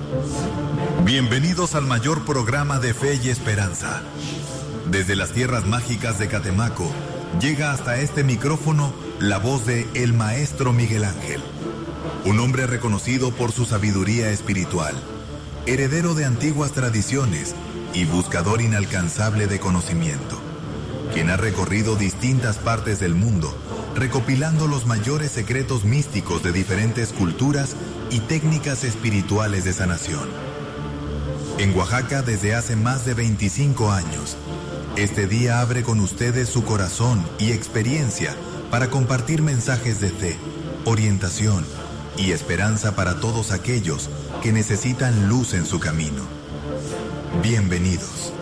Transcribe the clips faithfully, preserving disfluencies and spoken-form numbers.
Bienvenidos al mayor programa de fe y esperanza. Desde las tierras mágicas de Catemaco, llega hasta este micrófono la voz de el Maestro Miguel Ángel, un hombre reconocido por su sabiduría espiritual, heredero de antiguas tradiciones y buscador inalcanzable de conocimiento, quien ha recorrido distintas partes del mundo, recopilando los mayores secretos místicos de diferentes culturas y técnicas espirituales de sanación. En Oaxaca desde hace más de veinticinco años, este día abre con ustedes su corazón y experiencia para compartir mensajes de fe, orientación y esperanza para todos aquellos que necesitan luz en su camino. Bienvenidos.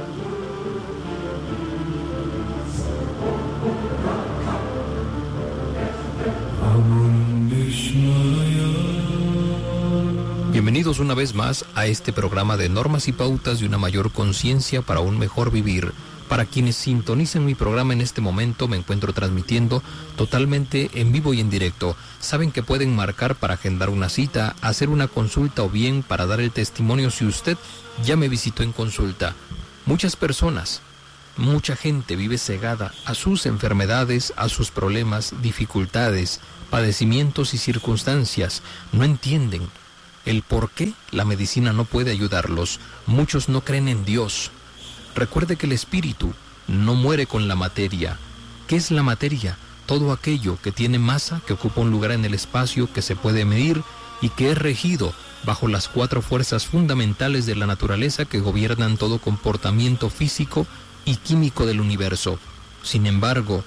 Bienvenidos una vez más a este programa de normas y pautas de una mayor conciencia para un mejor vivir. Para quienes sintonicen mi programa en este momento, me encuentro transmitiendo totalmente en vivo y en directo. Saben que pueden marcar para agendar una cita, hacer una consulta o bien para dar el testimonio si usted ya me visitó en consulta. Muchas personas, mucha gente vive cegada a sus enfermedades, a sus problemas, dificultades, padecimientos y circunstancias. No entienden el por qué la medicina no puede ayudarlos. Muchos no creen en Dios. Recuerde que el espíritu no muere con la materia. ¿Qué es la materia? Todo aquello que tiene masa, que ocupa un lugar en el espacio, que se puede medir y que es regido bajo las cuatro fuerzas fundamentales de la naturaleza que gobiernan todo comportamiento físico y químico del universo. Sin embargo,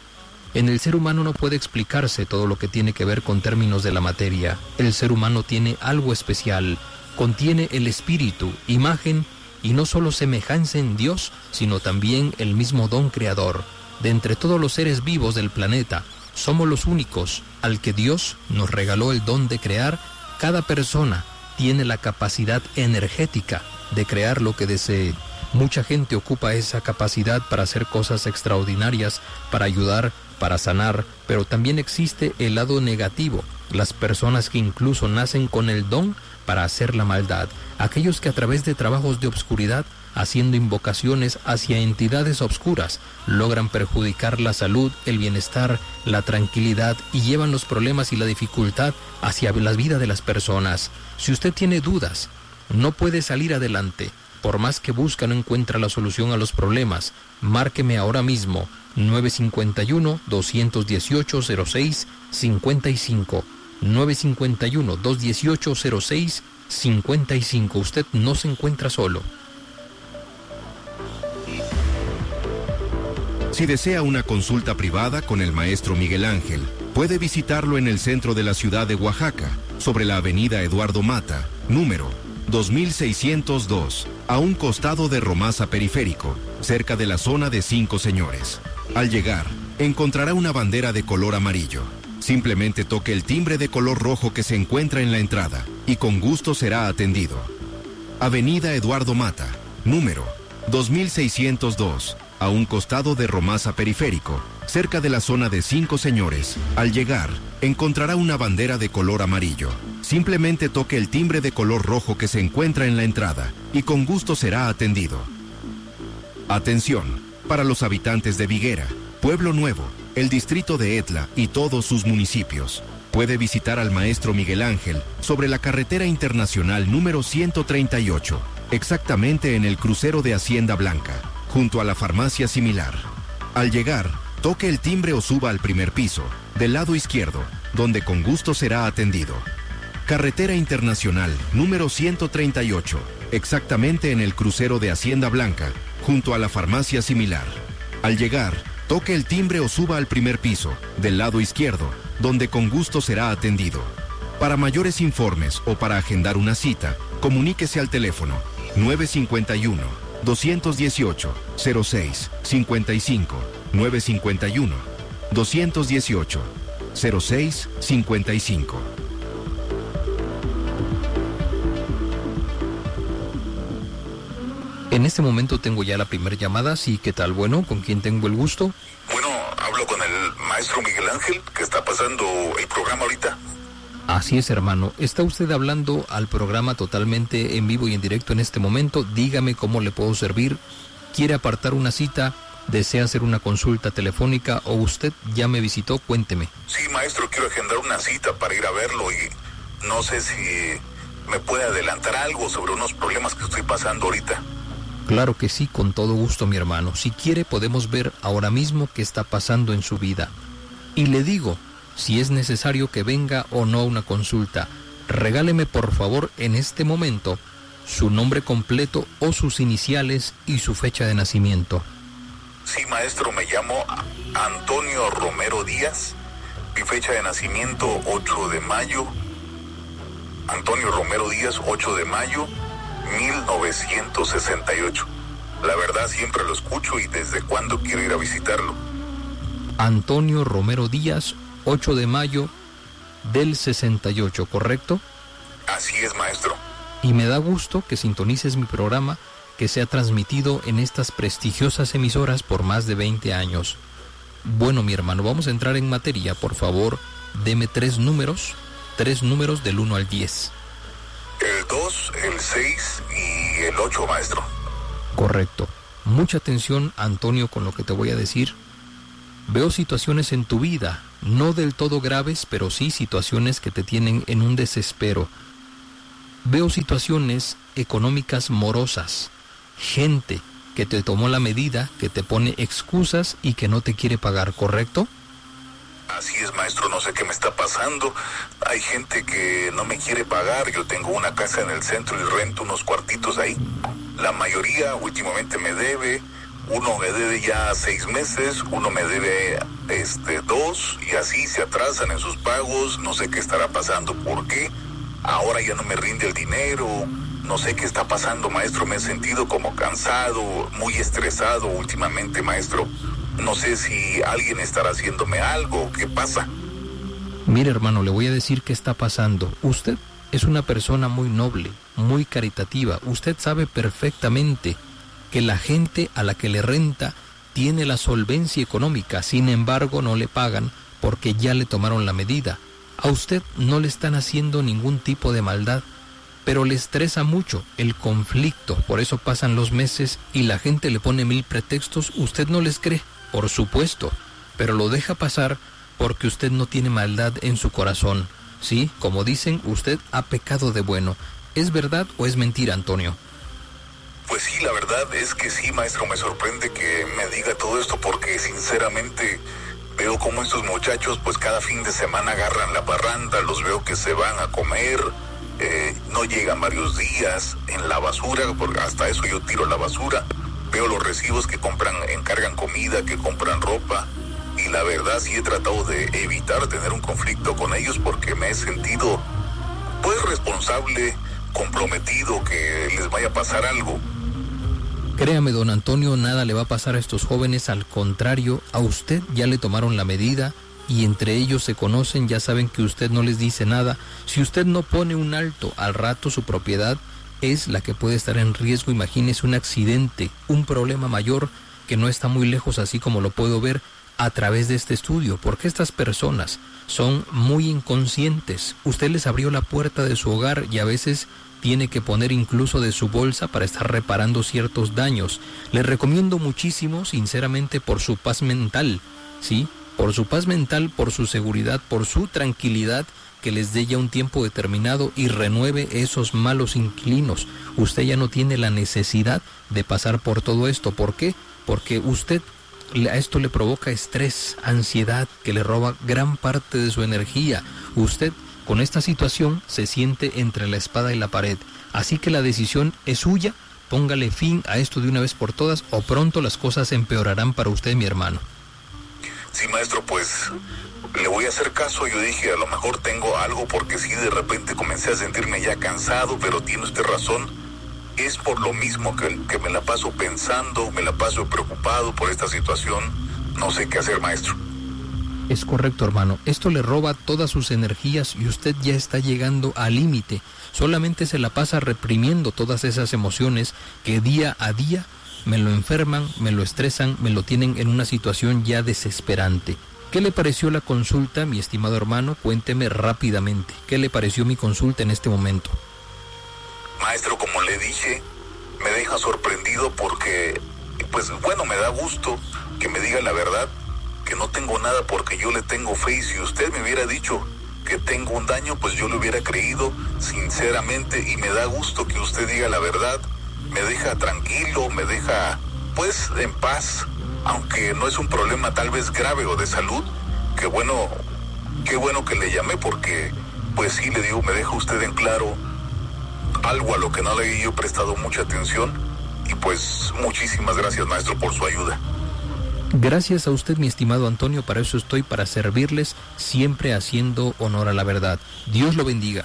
en el ser humano no puede explicarse todo lo que tiene que ver con términos de la materia. El ser humano tiene algo especial, contiene el espíritu, imagen y no solo semejanza en Dios, sino también el mismo don creador. De entre todos los seres vivos del planeta, somos los únicos al que Dios nos regaló el don de crear. Cada persona tiene la capacidad energética de crear lo que desee. Mucha gente ocupa esa capacidad para hacer cosas extraordinarias, para ayudar, para sanar, pero también existe el lado negativo, las personas que incluso nacen con el don para hacer la maldad, aquellos que a través de trabajos de obscuridad, haciendo invocaciones hacia entidades obscuras, logran perjudicar la salud, el bienestar, la tranquilidad y llevan los problemas y la dificultad hacia la vida de las personas. Si usted tiene dudas, no puede salir adelante, por más que busca no encuentra la solución a los problemas, márqueme ahora mismo nueve cinco uno, dos uno ocho, cero seis cinco cinco, nueve cinco uno, dos uno ocho, cero seis cinco cinco. Usted no se encuentra solo. Si desea una consulta privada con el Maestro Miguel Ángel, puede visitarlo en el centro de la ciudad de Oaxaca, sobre la avenida Eduardo Mata, número dos mil seiscientos dos, a un costado de Romasa Periférico, cerca de la zona de Cinco Señores. Al llegar, encontrará una bandera de color amarillo. Simplemente toque el timbre de color rojo que se encuentra en la entrada y con gusto será atendido. Avenida Eduardo Mata, número dos mil seiscientos dos, a un costado de Romasa Periférico, cerca de la zona de Cinco Señores. Al llegar, encontrará una bandera de color amarillo. Simplemente toque el timbre de color rojo que se encuentra en la entrada y con gusto será atendido. Atención, para los habitantes de Viguera, Pueblo Nuevo, el distrito de Etla y todos sus municipios. Puede visitar al Maestro Miguel Ángel sobre la carretera internacional número ciento treinta y ocho, exactamente en el crucero de Hacienda Blanca, junto a la farmacia Similar. Al llegar, toque el timbre o suba al primer piso, del lado izquierdo, donde con gusto será atendido. Carretera Internacional número ciento treinta y ocho, exactamente en el crucero de Hacienda Blanca, junto a la farmacia Similar. Al llegar, toque el timbre o suba al primer piso, del lado izquierdo, donde con gusto será atendido. Para mayores informes o para agendar una cita, comuníquese al teléfono nueve cinco uno, dos uno ocho, cero seis cinco cinco, nueve cinco uno, dos uno ocho, cero seis cinco cinco. En este momento tengo ya la primera llamada. Sí, ¿qué tal? Bueno, ¿con quién tengo el gusto? Bueno, hablo con el Maestro Miguel Ángel, que está pasando el programa ahorita. Así es, hermano. Está usted hablando al programa totalmente en vivo y en directo en este momento. Dígame cómo le puedo servir. ¿Quiere apartar una cita? ¿Desea hacer una consulta telefónica o usted ya me visitó? Cuénteme. Sí, maestro, quiero agendar una cita para ir a verlo y no sé si me puede adelantar algo sobre unos problemas que estoy pasando ahorita. Claro que sí, con todo gusto, mi hermano. Si quiere, podemos ver ahora mismo qué está pasando en su vida. Y le digo, si es necesario que venga o no a una consulta, regáleme por favor en este momento su nombre completo o sus iniciales y su fecha de nacimiento. Sí, maestro, me llamo Antonio Romero Díaz. Mi fecha de nacimiento, ocho de mayo. Antonio Romero Díaz, ocho de mayo, mil novecientos sesenta y ocho. La verdad, siempre lo escucho y desde cuándo quiero ir a visitarlo. Antonio Romero Díaz, ocho de mayo del sesenta y ocho, ¿correcto? Así es, maestro. Y me da gusto que sintonices mi programa, que se ha transmitido en estas prestigiosas emisoras por más de veinte años. Bueno, mi hermano, vamos a entrar en materia. Por favor, deme tres números, tres números del uno al diez. El dos, el seis y el ocho, maestro. Correcto. Mucha atención, Antonio, con lo que te voy a decir. Veo situaciones en tu vida, no del todo graves, pero sí situaciones que te tienen en un desespero. Veo situaciones económicas morosas, gente que te tomó la medida, que te pone excusas y que no te quiere pagar, ¿correcto? Así es, maestro, no sé qué me está pasando. Hay gente que no me quiere pagar. Yo tengo una casa en el centro y rento unos cuartitos ahí. La mayoría últimamente me debe. Uno me debe ya seis meses, uno me debe este dos, y así se atrasan en sus pagos. No sé qué estará pasando, ¿por qué? Ahora ya no me rinde el dinero. No sé qué está pasando, maestro. Me he sentido como cansado, muy estresado últimamente, maestro. No sé si alguien estará haciéndome algo. ¿Qué pasa? Mire, hermano, le voy a decir qué está pasando. Usted es una persona muy noble, muy caritativa. Usted sabe perfectamente que la gente a la que le renta tiene la solvencia económica. Sin embargo, no le pagan porque ya le tomaron la medida. A usted no le están haciendo ningún tipo de maldad, pero le estresa mucho el conflicto. Por eso pasan los meses y la gente le pone mil pretextos. Usted no les cree, por supuesto, pero lo deja pasar porque usted no tiene maldad en su corazón. Sí, como dicen, usted ha pecado de bueno. ¿Es verdad o es mentira, Antonio? Pues sí, la verdad es que sí, maestro. Me sorprende que me diga todo esto porque sinceramente veo como estos muchachos pues cada fin de semana agarran la parranda, los veo que se van a comer, eh, no llegan varios días en la basura, porque hasta eso yo tiro la basura. Veo los recibos que compran, encargan comida, que compran ropa, y la verdad sí he tratado de evitar tener un conflicto con ellos porque me he sentido pues responsable, comprometido que les vaya a pasar algo. Créame, don Antonio, nada le va a pasar a estos jóvenes. Al contrario, a usted ya le tomaron la medida y entre ellos se conocen, ya saben que usted no les dice nada. Si usted no pone un alto, al rato su propiedad es la que puede estar en riesgo. Imagínese un accidente, un problema mayor que no está muy lejos, así como lo puedo ver a través de este estudio, porque estas personas son muy inconscientes. Usted les abrió la puerta de su hogar y a veces tiene que poner incluso de su bolsa para estar reparando ciertos daños. Les recomiendo muchísimo, sinceramente, por su paz mental, ¿sí? Por su paz mental, por su seguridad, por su tranquilidad, que les dé ya un tiempo determinado y renueve esos malos inquilinos. Usted ya no tiene la necesidad de pasar por todo esto. ¿Por qué? Porque usted a esto le provoca estrés, ansiedad, que le roba gran parte de su energía. Usted con esta situación se siente entre la espada y la pared. Así que la decisión es suya. Póngale fin a esto de una vez por todas o pronto las cosas empeorarán para usted, mi hermano. Sí, maestro, pues le voy a hacer caso. Yo dije, a lo mejor tengo algo porque sí, de repente comencé a sentirme ya cansado, pero tiene usted razón. Es por lo mismo que, que me la paso pensando, me la paso preocupado por esta situación. No sé qué hacer, maestro. Es correcto, hermano. Esto le roba todas sus energías y usted ya está llegando al límite. Solamente se la pasa reprimiendo todas esas emociones que día a día me lo enferman, me lo estresan, me lo tienen en una situación ya desesperante. ¿Qué le pareció la consulta, mi estimado hermano? Cuénteme rápidamente. ¿Qué le pareció mi consulta en este momento? Maestro, como le dije, me deja sorprendido porque, pues bueno, me da gusto que me diga la verdad, que no tengo nada porque yo le tengo fe, y si usted me hubiera dicho que tengo un daño, pues yo le hubiera creído sinceramente, y me da gusto que usted diga la verdad. Me deja tranquilo, me deja pues en paz, aunque no es un problema tal vez grave o de salud. Qué bueno, qué bueno que le llamé, porque pues sí, le digo, me deja usted en claro algo a lo que no le he yo prestado mucha atención, y pues muchísimas gracias, maestro, por su ayuda. Gracias a usted, mi estimado Antonio, para eso estoy, para servirles, siempre haciendo honor a la verdad. Dios lo bendiga.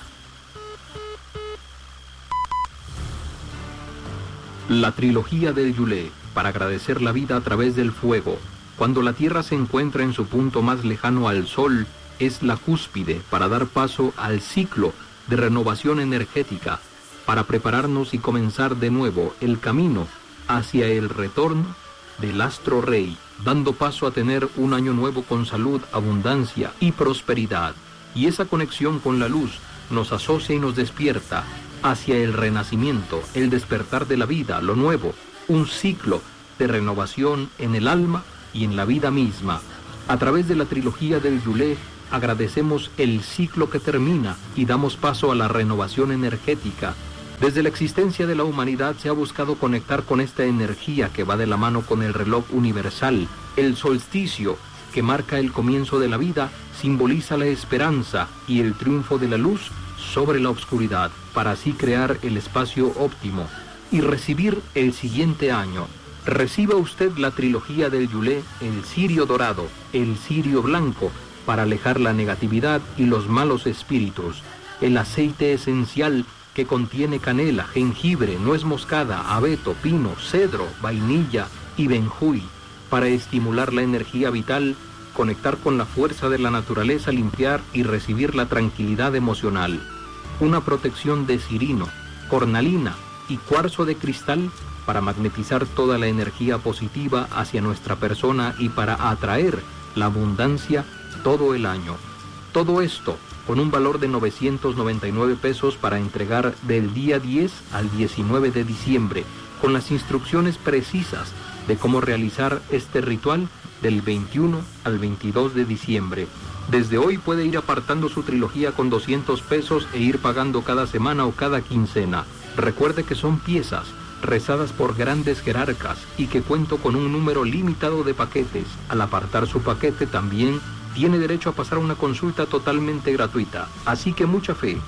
La trilogía del Yulé, para agradecer la vida a través del fuego. Cuando la Tierra se encuentra en su punto más lejano al Sol, es la cúspide para dar paso al ciclo de renovación energética, para prepararnos y comenzar de nuevo el camino hacia el retorno del astro rey, dando paso a tener un año nuevo con salud, abundancia y prosperidad. Y esa conexión con la luz nos asocia y nos despierta hacia el renacimiento, el despertar de la vida, lo nuevo, un ciclo de renovación en el alma y en la vida misma. A través de la trilogía del Yulé agradecemos el ciclo que termina y damos paso a la renovación energética. Desde la existencia de la humanidad se ha buscado conectar con esta energía que va de la mano con el reloj universal. El solsticio, que marca el comienzo de la vida, simboliza la esperanza y el triunfo de la luz sobre la oscuridad, para así crear el espacio óptimo y recibir el siguiente año. Reciba usted la trilogía del Yulé, el cirio dorado, el cirio blanco, para alejar la negatividad y los malos espíritus, el aceite esencial que contiene canela, jengibre, nuez moscada, abeto, pino, cedro, vainilla y benjuy, para estimular la energía vital, conectar con la fuerza de la naturaleza, limpiar y recibir la tranquilidad emocional. Una protección de cirino, cornalina y cuarzo de cristal para magnetizar toda la energía positiva hacia nuestra persona y para atraer la abundancia todo el año. Todo esto con un valor de novecientos noventa y nueve pesos para entregar del día diez al diecinueve de diciembre, con las instrucciones precisas de cómo realizar este ritual del veintiuno al veintidós de diciembre. Desde hoy puede ir apartando su trilogía con doscientos pesos e ir pagando cada semana o cada quincena. Recuerde que son piezas rezadas por grandes jerarcas y que cuento con un número limitado de paquetes. Al apartar su paquete también tiene derecho a pasar una consulta totalmente gratuita, así que mucha fe.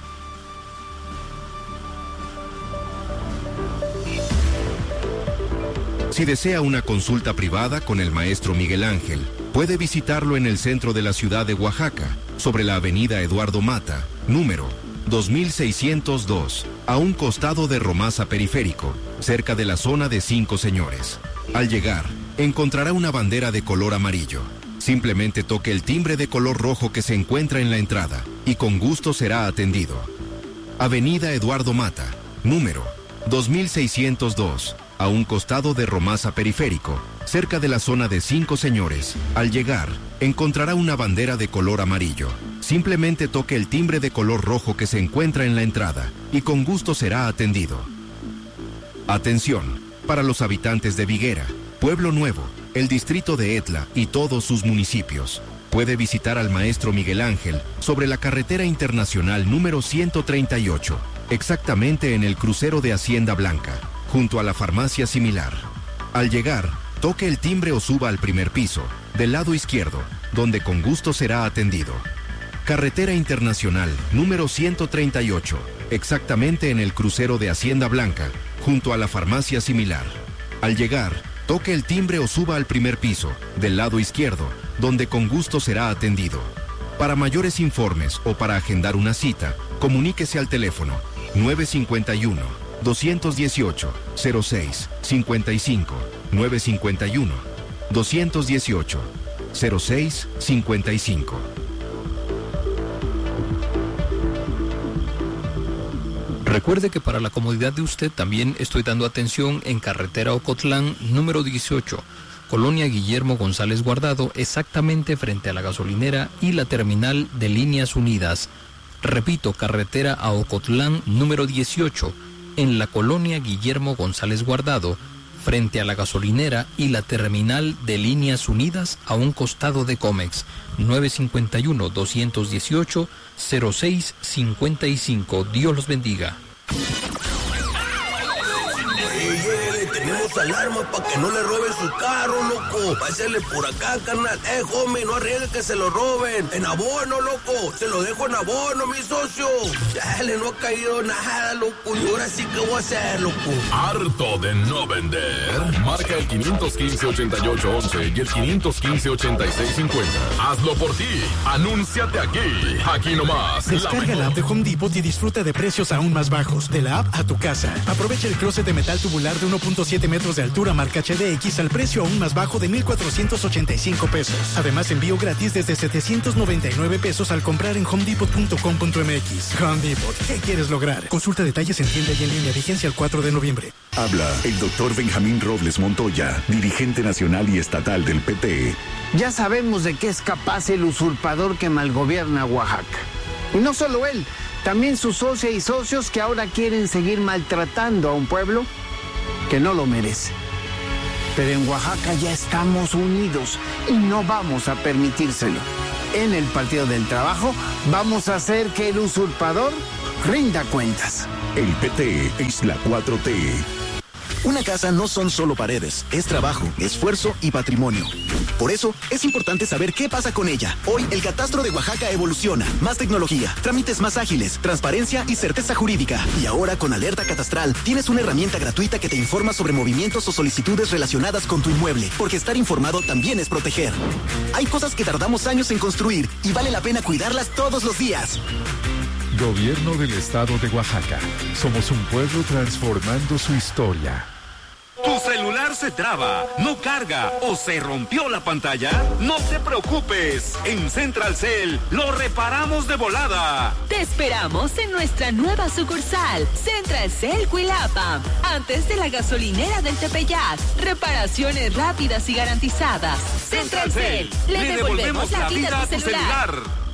Si desea una consulta privada con el maestro Miguel Ángel, puede visitarlo en el centro de la ciudad de Oaxaca, sobre la avenida Eduardo Mata, número dos mil seiscientos dos, a un costado de Romasa Periférico, cerca de la zona de Cinco Señores. Al llegar, encontrará una bandera de color amarillo. Simplemente toque el timbre de color rojo que se encuentra en la entrada y con gusto será atendido. Avenida Eduardo Mata, número dos mil seiscientos dos, a un costado de Romasa Periférico, cerca de la zona de Cinco Señores. Al llegar, encontrará una bandera de color amarillo. Simplemente toque el timbre de color rojo que se encuentra en la entrada y con gusto será atendido. Atención, para los habitantes de Viguera, Pueblo Nuevo, el distrito de Etla y todos sus municipios. Puede visitar al maestro Miguel Ángel sobre la carretera internacional número ciento treinta y ocho, exactamente en el crucero de Hacienda Blanca, junto a la farmacia Similar. Al llegar, toque el timbre o suba al primer piso, del lado izquierdo, donde con gusto será atendido. Carretera internacional número ciento treinta y ocho, exactamente en el crucero de Hacienda Blanca, junto a la farmacia Similar. Al llegar, toque el timbre o suba al primer piso, del lado izquierdo, donde con gusto será atendido. Para mayores informes o para agendar una cita, comuníquese al teléfono nueve cinco uno, dos uno ocho, cero seis cinco cinco, nueve cinco uno, dos uno ocho, cero seis cinco cinco. Recuerde que para la comodidad de usted también estoy dando atención en carretera Ocotlán número dieciocho, Colonia Guillermo González Guardado, exactamente frente a la gasolinera y la terminal de Líneas Unidas. Repito, carretera a Ocotlán número dieciocho, en la Colonia Guillermo González Guardado, frente a la gasolinera y la terminal de Líneas Unidas, a un costado de Comex. nueve cinco uno, dos uno ocho, cero seis cinco cinco. Dios los bendiga. Tenemos alarma para que no le roben su carro, loco. Pásale por acá, carnal. Eh, homie, no arriesgue que se lo roben. En abono, loco. Se lo dejo en abono, mi socio. Dale, no ha caído nada, loco. Y ahora sí que voy a hacer, loco. ¿Harto de no vender? Marca el quinientos quince, ochenta y ocho once y el quinientos quince, ochenta y seis cincuenta. Hazlo por ti. Anúnciate aquí. Aquí nomás. Descarga la app de Home Depot y disfruta de precios aún más bajos. De la app a tu casa. Aprovecha el closet de metal tubular de uno punto siete metros de altura marca H D X al precio aún más bajo de mil cuatrocientos ochenta y cinco pesos. Además, envío gratis desde setecientos noventa y nueve pesos al comprar en home depot punto com punto m x. Home Depot, ¿qué quieres lograr? Consulta detalles en tienda y en línea. Vigencia el cuatro de noviembre. Habla el doctor Benjamín Robles Montoya, dirigente nacional y estatal del P T. Ya sabemos de qué es capaz el usurpador que malgobierna Oaxaca. Y no solo él, también su socia y socios que ahora quieren seguir maltratando a un pueblo que no lo merece. Pero en Oaxaca ya estamos unidos y no vamos a permitírselo. En el Partido del Trabajo vamos a hacer que el usurpador rinda cuentas. El P T es la cuatro T. Una casa no son solo paredes, es trabajo, esfuerzo y patrimonio. Por eso, es importante saber qué pasa con ella. Hoy, el catastro de Oaxaca evoluciona. Más tecnología, trámites más ágiles, transparencia y certeza jurídica. Y ahora, con Alerta Catastral, tienes una herramienta gratuita que te informa sobre movimientos o solicitudes relacionadas con tu inmueble, porque estar informado también es proteger. Hay cosas que tardamos años en construir y vale la pena cuidarlas todos los días. Gobierno del Estado de Oaxaca. Somos un pueblo transformando su historia. ¿Tu celular se traba, no carga o se rompió la pantalla? No te preocupes, en Central Cell lo reparamos de volada. Te esperamos en nuestra nueva sucursal, Central Cell Cuilapa, antes de la gasolinera del Tepeyac. Reparaciones rápidas y garantizadas. Central Cell, le, le devolvemos la vida a tu celular.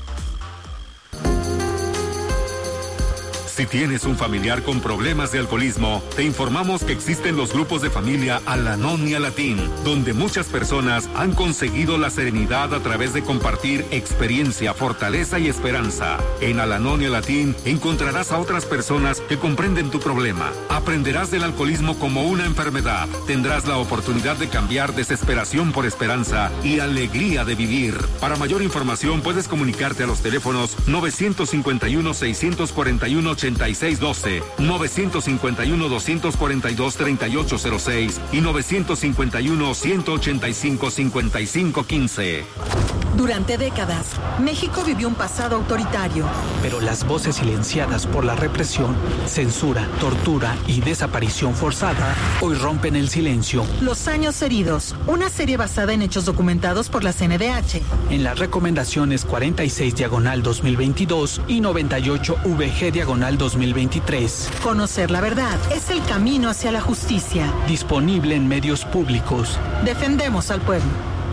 Si tienes un familiar con problemas de alcoholismo, te informamos que existen los grupos de familia Al-Anon y Al-Latín, donde muchas personas han conseguido la serenidad a través de compartir experiencia, fortaleza y esperanza. En Al-Anon y Al-Latín encontrarás a otras personas que comprenden tu problema. Aprenderás del alcoholismo como una enfermedad. Tendrás la oportunidad de cambiar desesperación por esperanza y alegría de vivir. Para mayor información puedes comunicarte a los teléfonos nueve cinco uno, seis cuatro uno, ochenta y seis doce, nueve cinco uno, dos cuatro dos, treinta y ocho cero seis y nueve cinco uno, ciento ochenta y cinco, cincuenta y cinco quince. Durante décadas, México vivió un pasado autoritario. Pero las voces silenciadas por la represión, censura, tortura y desaparición forzada hoy rompen el silencio. Los años heridos, una serie basada en hechos documentados por la C N D H. En las recomendaciones cuarenta y seis diagonal dos mil veintidós y noventa y ocho V G diagonal dos mil veintitrés. Conocer la verdad es el camino hacia la justicia. Disponible en medios públicos. Defendemos al pueblo.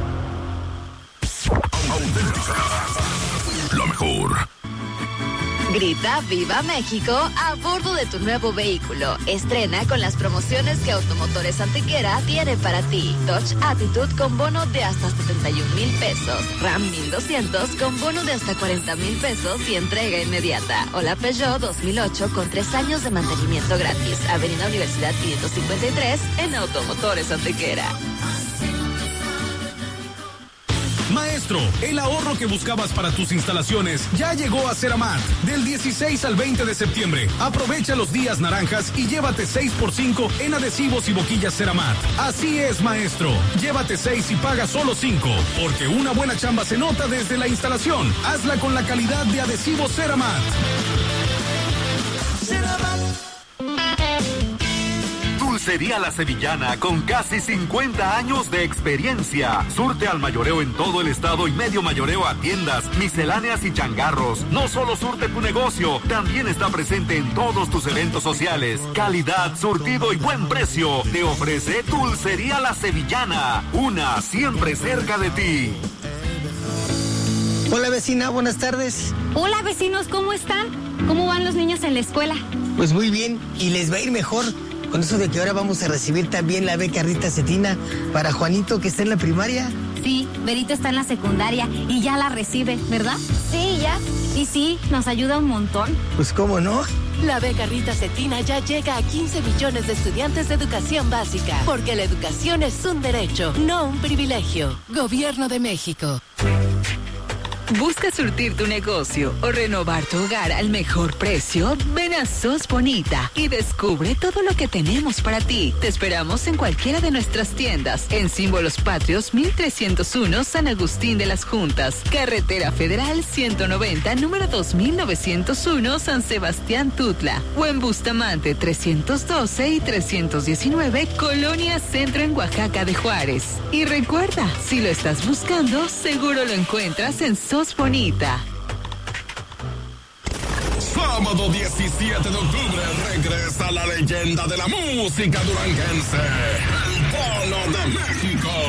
Auténtica. La mejor. Grita Viva México a bordo de tu nuevo vehículo. Estrena con las promociones que Automotores Antequera tiene para ti. Dodge Attitude con bono de hasta setenta y un mil pesos. Ram mil doscientos con bono de hasta cuarenta mil pesos y entrega inmediata. O la Peugeot dos mil ocho con tres años de mantenimiento gratis. Avenida Universidad quinientos cincuenta y tres en Automotores Antequera. Maestro, el ahorro que buscabas para tus instalaciones ya llegó a Ceramat. Del dieciséis al veinte de septiembre, aprovecha los días naranjas y llévate seis por cinco en adhesivos y boquillas Ceramat. Así es, maestro. Llévate seis y paga solo cinco, porque una buena chamba se nota desde la instalación. Hazla con la calidad de adhesivos Ceramat. Dulce Dulcería La Sevillana, con casi cincuenta años de experiencia. Surte al mayoreo en todo el estado y medio mayoreo a tiendas, misceláneas y changarros. No solo surte tu negocio, también está presente en todos tus eventos sociales. Calidad, surtido y buen precio. Te ofrece Dulcería La Sevillana, una siempre cerca de ti. Hola vecina, buenas tardes. Hola vecinos, ¿cómo están? ¿Cómo van los niños en la escuela? Pues muy bien, y les va a ir mejor con eso de que ahora vamos a recibir también la beca Rita Cetina para Juanito, que está en la primaria. Sí, Berito está en la secundaria y ya la recibe, ¿verdad? Sí, ya. Y sí, nos ayuda un montón. Pues cómo no. La beca Rita Cetina ya llega a quince millones de estudiantes de educación básica, porque la educación es un derecho, no un privilegio. Gobierno de México. ¿Buscas surtir tu negocio o renovar tu hogar al mejor precio? Ven a Sos Bonita y descubre todo lo que tenemos para ti. Te esperamos en cualquiera de nuestras tiendas. En Símbolos Patrios mil trescientos uno, San Agustín de las Juntas. Carretera Federal ciento noventa, número dos mil novecientos uno, San Sebastián Tutla. O en Bustamante trescientos doce y trescientos diecinueve, Colonia Centro en Oaxaca de Juárez. Y recuerda, si lo estás buscando, seguro lo encuentras en Sos Bonita. Sábado diecisiete de octubre regresa la leyenda de la música duranguense, el Polo de México.